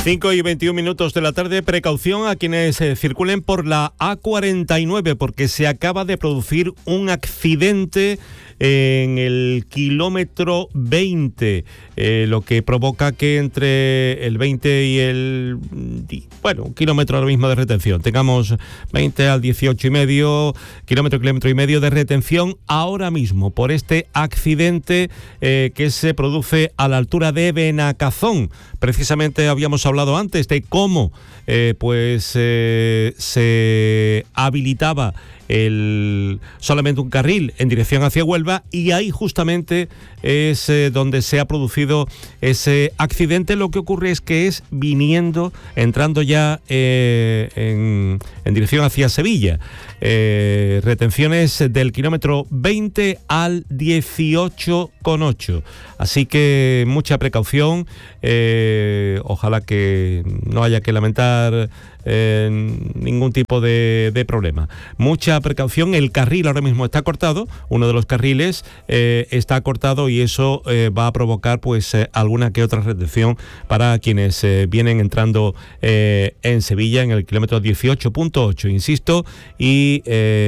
5:21 de la tarde, precaución a quienes circulen por la A49 porque se acaba de producir un accidente en el kilómetro 20, lo que provoca que entre el 20 y el... un kilómetro ahora mismo de retención. Tengamos 20 al 18,5, kilómetro y medio de retención ahora mismo por este accidente que se produce a la altura de Benacazón. Precisamente habíamos hablado antes de cómo se habilitaba solamente un carril en dirección hacia Huelva, y ahí justamente es donde se ha producido ese accidente. Lo que ocurre es que es entrando ya en dirección hacia Sevilla. Retenciones del kilómetro 20 al 18,8. Así que mucha precaución. Ojalá que no haya que lamentar ningún tipo de problema. Mucha precaución. El carril ahora mismo está cortado, uno de los carriles está cortado, y eso va a provocar alguna que otra retención para quienes vienen entrando en Sevilla en el kilómetro 18,8, insisto, y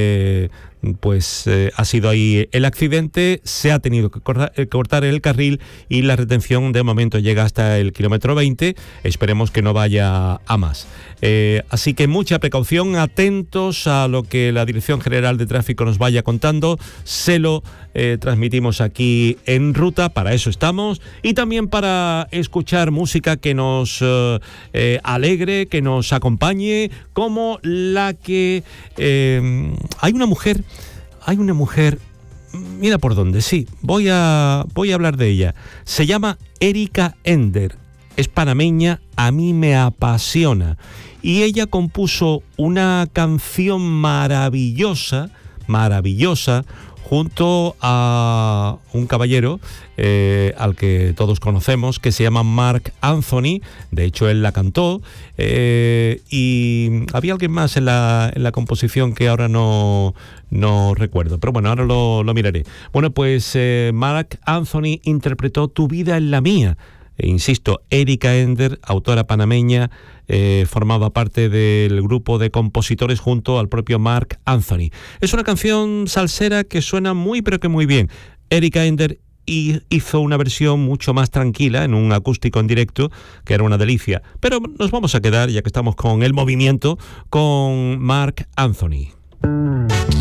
ha sido ahí el accidente. Se ha tenido que cortar el carril y la retención de momento llega hasta el kilómetro 20. Esperemos que no vaya a más. Así que mucha precaución, atentos a lo que la Dirección General de Tráfico nos vaya contando. Se lo transmitimos aquí en Ruta, para eso estamos, y también para escuchar música que nos alegre, que nos acompañe, como la que hay una mujer, mira por dónde, sí, voy a hablar de ella. Se llama Erika Ender, es panameña, a mí me apasiona, y ella compuso una canción maravillosa, junto a un caballero al que todos conocemos, que se llama Marc Anthony. De hecho, él la cantó, y había alguien más en la composición que ahora no recuerdo, pero bueno, ahora lo miraré. Bueno, pues Marc Anthony interpretó Tu vida es la mía. Insisto, Erika Ender, autora panameña, formaba parte del grupo de compositores junto al propio Marc Anthony. Es una canción salsera que suena muy pero que muy bien. Erika Ender hizo una versión mucho más tranquila en un acústico en directo, que era una delicia. Pero nos vamos a quedar, ya que estamos con el movimiento, con Marc Anthony.